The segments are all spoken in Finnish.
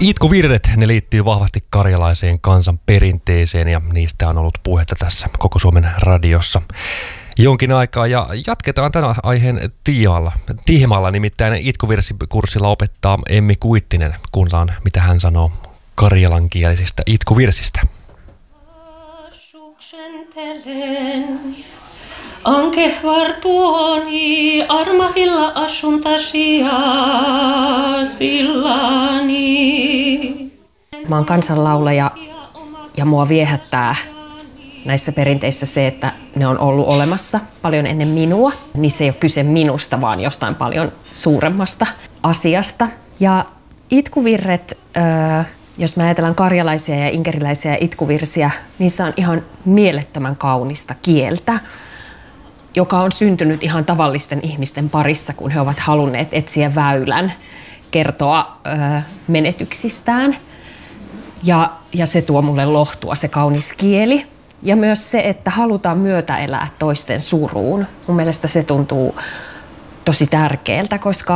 Itkuvirret, ne liittyy vahvasti karjalaiseen kansan perinteeseen ja niistä on ollut puhetta tässä Koko Suomen radiossa jonkin aikaa. Ja jatketaan tänä aiheen tiimalla, nimittäin itkuvirsikurssilla opettaa Emmi Kuittinen. Kuunnellaan, mitä hän sanoo karjalankielisistä itkuvirsistä. Anke vartuoni armahilla asuntasi sillani. Mä oon kansanlaulaja ja mua viehättää näissä perinteissä se, että ne on ollut olemassa paljon ennen minua. Niissä ei ole kyse minusta, vaan jostain paljon suuremmasta asiasta. Ja itkuvirret, jos mä ajatellaan karjalaisia ja inkeriläisiä itkuvirsiä, niissä on ihan mielettömän kaunista kieltä, joka on syntynyt ihan tavallisten ihmisten parissa, kun he ovat halunneet etsiä väylän kertoa menetyksistään. Ja se tuo mulle lohtua, se kaunis kieli. Ja myös se, että halutaan myötäelää toisten suruun. Mun mielestä se tuntuu tosi tärkeältä,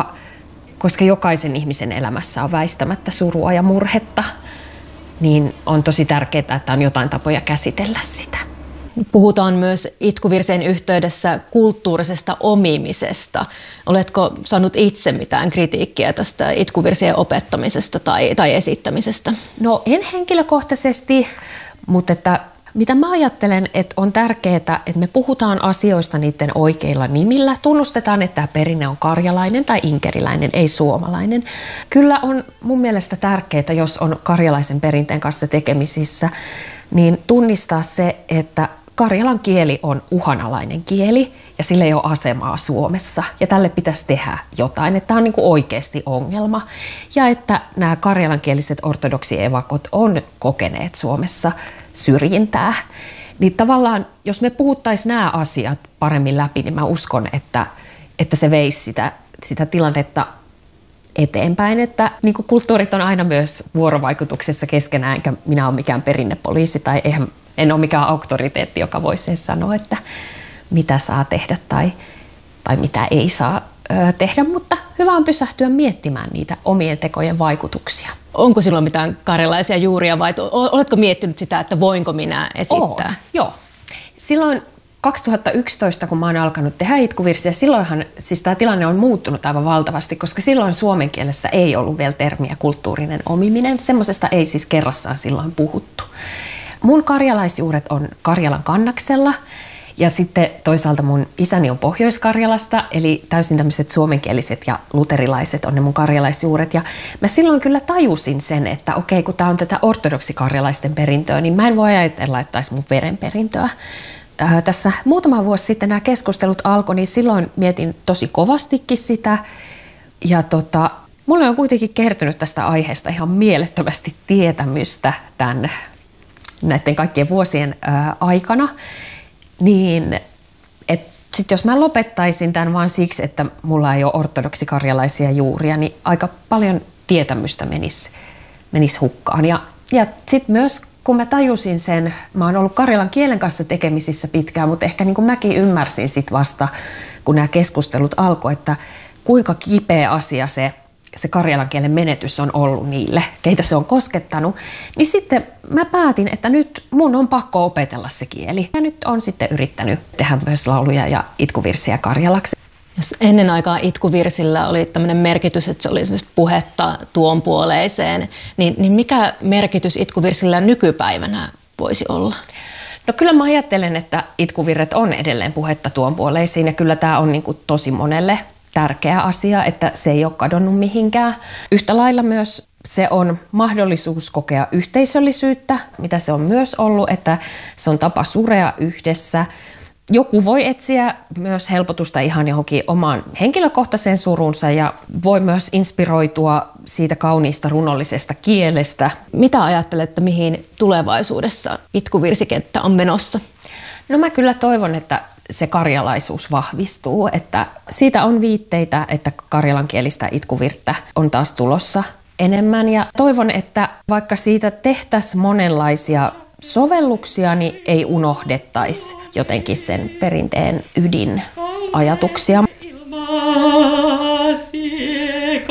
koska jokaisen ihmisen elämässä on väistämättä surua ja murhetta. Niin on tosi tärkeää, että on jotain tapoja käsitellä sitä. Puhutaan myös itkuvirsien yhteydessä kulttuurisesta omimisesta. Oletko saanut itse mitään kritiikkiä tästä itkuvirsien opettamisesta tai esittämisestä? No en henkilökohtaisesti, mutta että mitä mä ajattelen, että on tärkeää, että me puhutaan asioista niiden oikeilla nimillä. Tunnustetaan, että tämä perinne on karjalainen tai inkeriläinen, ei suomalainen. Kyllä on mun mielestä tärkeää, jos on karjalaisen perinteen kanssa tekemisissä, niin tunnistaa se, että karjalan kieli on uhanalainen kieli ja sillä ei ole asemaa Suomessa. Ja tälle pitäisi tehdä jotain, että tämä on niin kuin oikeasti ongelma. Ja että nämä karjalankieliset ortodoksievakot on kokeneet Suomessa syrjintää. Niin tavallaan, jos me puhuttaisiin nämä asiat paremmin läpi, niin mä uskon, että se veisi sitä tilannetta eteenpäin, että niin kuin kulttuurit on aina myös vuorovaikutuksessa keskenään, enkä minä ole mikään perinnepoliisi tai en ole mikään auktoriteetti, joka voisi sanoa, että mitä saa tehdä tai mitä ei saa tehdä, mutta hyvä on pysähtyä miettimään niitä omien tekojen vaikutuksia. Onko silloin mitään karjalaisia juuria vai oletko miettinyt sitä, että voinko minä esittää? Joo. Silloin 2011, kun mä oon alkanut tehdä itkuvirsiä, silloinhan siis tämä tilanne on muuttunut aivan valtavasti, koska silloin suomen kielessä ei ollut vielä termiä kulttuurinen omiminen. Semmoisesta ei siis kerrassaan silloin puhuttu. Mun karjalaisjuuret on Karjalan Kannaksella ja sitten toisaalta mun isäni on Pohjois-Karjalasta, eli täysin tämmöiset suomenkieliset ja luterilaiset on ne mun karjalaisjuuret. Ja mä silloin kyllä tajusin sen, että okei, kun tää on tätä ortodoksikarjalaisten perintöä, niin mä en voi ajatella, että olisi mun verenperintöä. Tässä muutama vuosi sitten nämä keskustelut alkoi, niin silloin mietin tosi kovastikin sitä. Ja mulle on kuitenkin kertynyt tästä aiheesta ihan mielettömästi tietämystä näiden kaikkien vuosien aikana. Niin, että sitten jos mä lopettaisin tämän vaan siksi, että mulla ei ole ortodoksikarjalaisia juuria, niin aika paljon tietämystä menisi hukkaan. Ja sitten myös kun mä tajusin sen, mä oon ollut karjalan kielen kanssa tekemisissä pitkään, mutta ehkä niin kuin mäkin ymmärsin sit vasta, kun nämä keskustelut alkoi, että kuinka kipeä asia se karjalan kielen menetys on ollut niille, keitä se on koskettanut, niin sitten mä päätin, että nyt mun on pakko opetella se kieli. Ja nyt on sitten yrittänyt tehdä myös lauluja ja itkuvirsiä karjalaksi. Jos ennen aikaa itkuvirsillä oli tämmöinen merkitys, että se oli esimerkiksi puhetta tuonpuoleiseen, niin mikä merkitys itkuvirsillä nykypäivänä voisi olla? No kyllä mä ajattelen, että itkuvirret on edelleen puhetta tuonpuoleisiin ja kyllä tämä on niin kuin tosi monelle tärkeä asia, että se ei ole kadonnut mihinkään. Yhtä lailla myös se on mahdollisuus kokea yhteisöllisyyttä, mitä se on myös ollut, että se on tapa surea yhdessä. Joku voi etsiä myös helpotusta ihan johonkin omaan henkilökohtaiseen surunsa ja voi myös inspiroitua siitä kauniista runollisesta kielestä. Mitä ajattelette, mihin tulevaisuudessa itkuvirsikenttä on menossa? No mä kyllä toivon, että se karjalaisuus vahvistuu, että siitä on viitteitä, että karjalankielistä itkuvirttä on taas tulossa enemmän ja toivon, että vaikka siitä tehtäisiin monenlaisia sovelluksia, niin ei unohdettaisi jotenkin sen perinteen ydinajatuksia.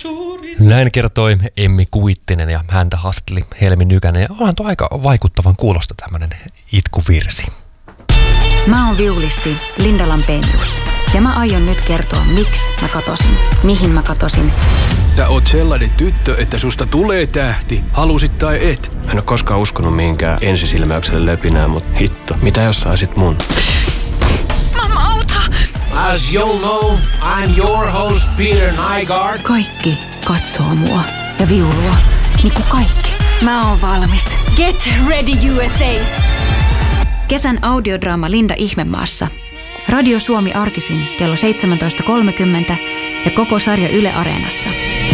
suurin. Näin kertoi Emmi Kuittinen ja häntä haastatteli Helmi Nykänen. Ja onhan tuo aika vaikuttavan kuulosta tämmönen itkuvirsi. Mä oon viulisti Linda Lampenius. Ja mä aion nyt kertoa, miksi mä katosin, mihin mä katosin. Sä oot sellainen tyttö, että susta tulee tähti, halusit tai et. En ole koskaan uskonut mihinkään ensisilmäykselle lepinään, mutta hitto, mitä jos saisit mun? Mamma, auta! As you'll know, I'm your host Peter Nygaard. Kaikki katsoo mua ja viulua, niin kuin kaikki. Mä oon valmis. Get ready USA! Kesän audiodraama Linda Ihmemaassa. Radio Suomi arkisin kello 17.30 ja koko sarja Yle Areenassa.